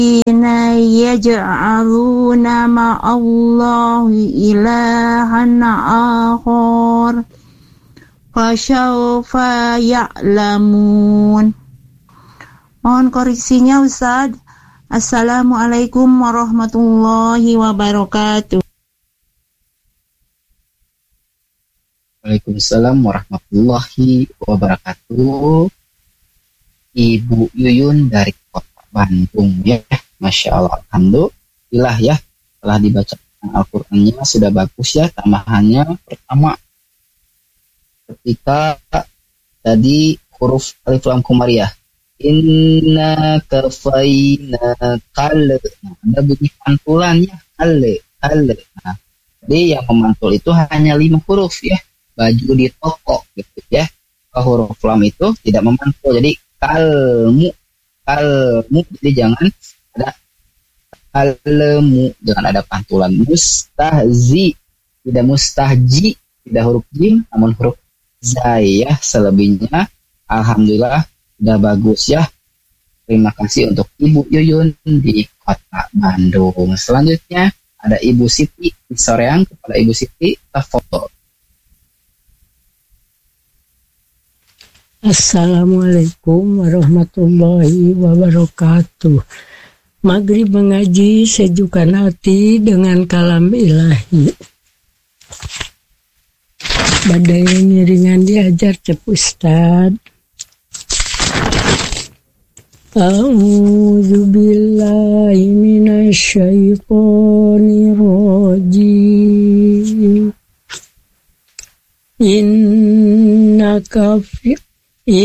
yaj'aluna ma'allahi ilahan akhar fasawfa ya'lamun. Mohon koreksinya Ustaz. Assalamualaikum warahmatullahi wabarakatuh. Waalaikumsalam warahmatullahi wabarakatuh. Ibu Yuyun dari Kota Bandung ya. Masya Allah, alhamdulillah ya. Telah dibacakan Al-Qur'annya sudah bagus ya. Tambahannya pertama ketika tadi huruf alif lam qamariyah. Inna kafaina kal. Nah, ada bunyi pantulannya kal. Nah, jadi yang memantul itu hanya 5 huruf ya. Baju di toko gitu ya. Huruf lam itu tidak memantul. Jadi kalmu. Jadi jangan ada kalmu, jangan ada pantulan. Mustahzi, tidak mustahji, tidak huruf jim namun huruf zai ya. Selebihnya alhamdulillah sudah bagus ya. Terima kasih untuk Ibu Yuyun di Kota Bandung. Selanjutnya ada Ibu Siti di Soreang. Kepada Ibu Siti, tafadhol. Assalamualaikum warahmatullahi wabarakatuh. Maghrib mengaji sejukkan hati dengan kalam ilahi. Badai miringan diajar cep Ustad. A'udzu billahi minasyaitonir rajim. Innaka fi